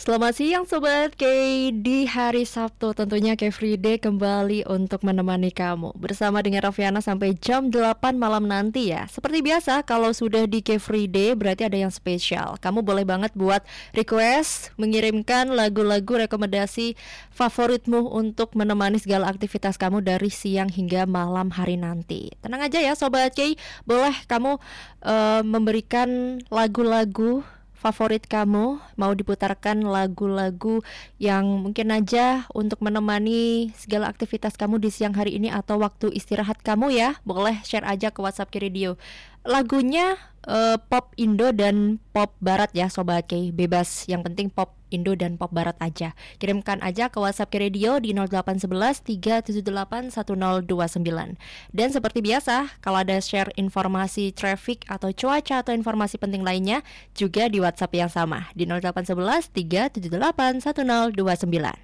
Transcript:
Selamat siang Sobat K. Di hari Sabtu tentunya K Free Day kembali untuk menemani kamu bersama dengan Raffiana sampai jam 8 malam nanti ya. Seperti biasa kalau sudah di K Free Day berarti ada yang spesial. Kamu boleh banget buat request, mengirimkan lagu-lagu rekomendasi favoritmu untuk menemani segala aktivitas kamu dari siang hingga malam hari nanti. Tenang aja ya Sobat K, boleh kamu memberikan lagu-lagu favorit kamu, mau diputarkan lagu-lagu yang mungkin aja untuk menemani segala aktivitas kamu di siang hari ini atau waktu istirahat kamu ya. Boleh share aja ke WhatsApp Ki Radio. Lagunya pop Indo dan pop barat ya Sobat K. Bebas, yang penting pop Indo dan pop barat aja. Kirimkan aja ke WhatsApp Ki Radio di 0811 378 1029. Dan seperti biasa, kalau ada share informasi traffic atau cuaca atau informasi penting lainnya juga di WhatsApp yang sama di 0811 378 1029.